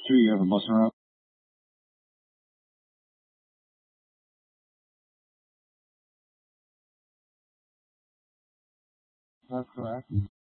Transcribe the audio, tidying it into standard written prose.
true. You have a bus route. That's correct.